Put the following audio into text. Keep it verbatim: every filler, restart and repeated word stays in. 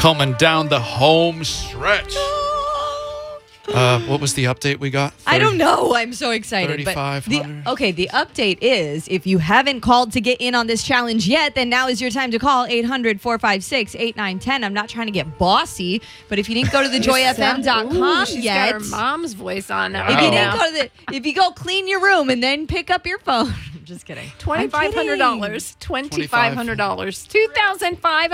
coming down the home stretch. Uh, what was the update we got? I don't know. I'm so excited. But thirty-five the, hundred? okay, the update is if you haven't called to get in on this challenge yet, then now is your time to call eight hundred, four five six, eight nine one zero. I'm not trying to get bossy, but if you didn't go to the joy f m dot com She's yet, got her mom's voice on now. if Wow. you didn't go to the, if you go clean your room and then pick up your phone, I'm just kidding. twenty-five hundred dollars. twenty-five hundred dollars. two thousand five